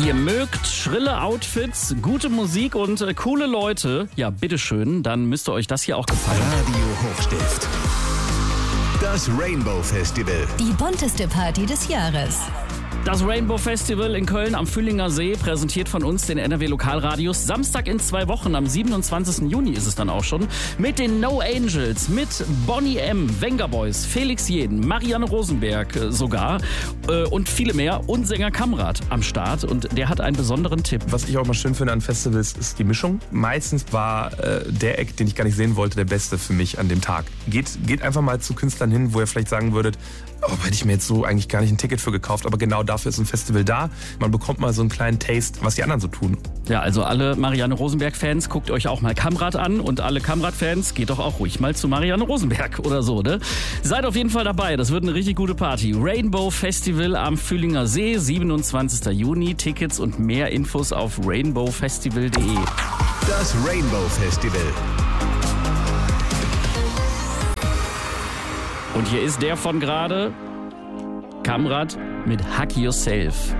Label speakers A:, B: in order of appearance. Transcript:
A: Ihr mögt schrille Outfits, gute Musik und coole Leute. Ja, bitteschön, dann müsste euch das hier auch gefallen.
B: Radio Hochstift. Das Rainbow Festival.
C: Die bunteste Party des Jahres.
A: Das Rainbow Festival in Köln am Fühlinger See präsentiert von uns den NRW Lokalradios. Samstag in 2 Wochen, am 27. Juni ist es dann auch schon, mit den No Angels, mit Bonnie M., Venga Boys, Felix Jeden, Marianne Rosenberg sogar und viele mehr und Sänger Kamrat am Start. Und der hat einen besonderen Tipp.
D: Was ich auch mal schön finde an Festivals ist die Mischung. Meistens war der Act, den ich gar nicht sehen wollte, der beste für mich an dem Tag. Geht einfach mal zu Künstlern hin, wo ihr vielleicht sagen würdet, oh, hätte ich mir jetzt so eigentlich gar nicht ein Ticket für gekauft, aber genau dafür ist ein Festival da. Man bekommt mal so einen kleinen Taste, was die anderen so tun.
A: Ja, also alle Marianne Rosenberg-Fans, guckt euch auch mal Kamrat an und alle Kamrat-Fans, geht doch auch ruhig mal zu Marianne Rosenberg oder so, ne? Seid auf jeden Fall dabei, das wird eine richtig gute Party. Rainbow Festival am Fühlinger See, 27. Juni. Tickets und mehr Infos auf rainbowfestival.de.
B: Das Rainbow Festival.
A: Und hier ist der von gerade, Kamrat mit Hug Yourself.